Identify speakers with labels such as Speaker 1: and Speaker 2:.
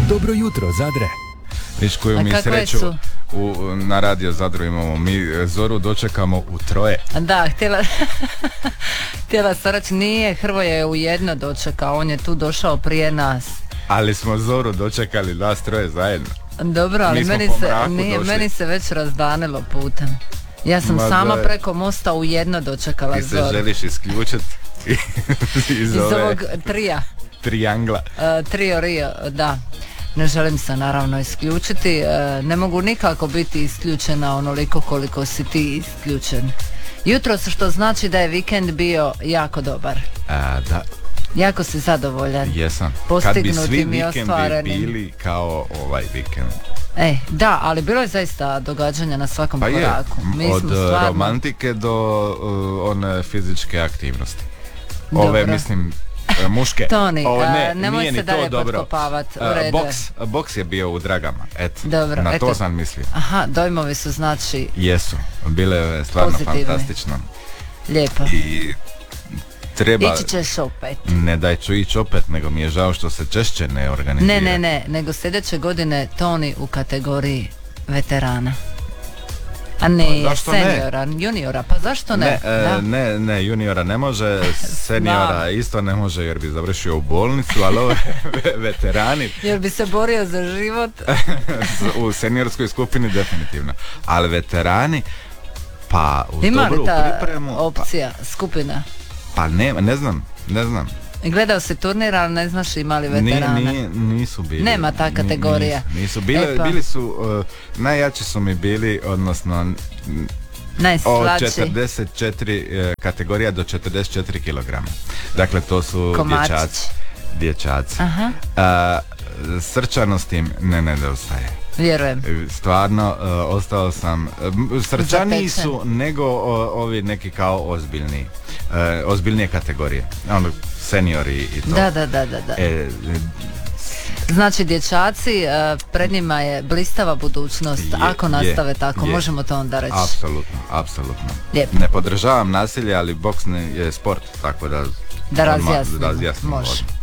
Speaker 1: Dobro jutro, Zadre.
Speaker 2: Viš koju mi sreću na Radio Zadru imamo. Mi Zoru dočekamo u troje.
Speaker 3: Da, htjela sam reći, nije, Hrvoje je u jedno dočekao, on je tu došao prije nas.
Speaker 2: Ali smo Zoru dočekali nas troje zajedno.
Speaker 3: Dobro, ali meni se već razdanilo putem. Ja sam sama preko mosta u jedno dočekala Zoru.
Speaker 2: Ti se želiš isključiti iz
Speaker 3: ovog trija.
Speaker 2: Triangla.
Speaker 3: Trio Rio, da. Ne želim se naravno isključiti. Ne mogu nikako biti isključena onoliko koliko si ti isključen. Jutros, što znači da je vikend bio jako dobar.
Speaker 2: Da.
Speaker 3: Jako si zadovoljan.
Speaker 2: Jesam.
Speaker 3: Postignutim
Speaker 2: kad bi svi
Speaker 3: vikendi
Speaker 2: bili kao ovaj vikend.
Speaker 3: Da, ali bilo je zaista događanja na svakom koraku.
Speaker 2: Od romantike do one fizičke aktivnosti. Ove, mislim, muške.
Speaker 3: Toni, nemoj se dalje potkopavati.
Speaker 2: Boks je bio u Dragama.
Speaker 3: Dobro,
Speaker 2: na to sam mislio.
Speaker 3: Aha, dojmovi su znači...
Speaker 2: Jesu, bile je stvarno pozitivne. Fantastično.
Speaker 3: Lijepo.
Speaker 2: I treba...
Speaker 3: Ići ćeš opet.
Speaker 2: Ne da ću ići opet, nego mi je žao što se češće ne organizira.
Speaker 3: Ne, nego sljedeće godine Toni u kategoriji veterana. A ne, seniora, juniora, pa zašto ne?
Speaker 2: Ne, juniora ne može, seniora isto ne može jer bi završio u bolnicu, ali ovo veterani...
Speaker 3: Jer bi se borio za život.
Speaker 2: U seniorskoj skupini definitivno. Ali veterani, pa u
Speaker 3: ima
Speaker 2: dobru
Speaker 3: ta
Speaker 2: pripremu...
Speaker 3: opcija, skupina?
Speaker 2: Pa ne znam.
Speaker 3: Gledao si turnir, ali ne znaš imali veterana.
Speaker 2: Nisu bili.
Speaker 3: Nema ta kategorija.
Speaker 2: Nisu bili su, najjači su mi bili, odnosno
Speaker 3: najslađi.
Speaker 2: Od 44 kategorija do 44 kilograma. Dakle, to su dječaci. Srčanost im ne nedostaje.
Speaker 3: Vjerujem.
Speaker 2: Stvarno, ostao sam srčaniji su nego ovi neki kao ozbiljnije kategorije. Seniori i to.
Speaker 3: Da. Znači dječaci, pred njima je blistava budućnost. Ako nastave tako, možemo to onda reći.
Speaker 2: Apsolutno.
Speaker 3: Lijepo.
Speaker 2: Ne podržavam nasilje, ali boks je sport, tako da
Speaker 3: razjasnimo.
Speaker 2: Može.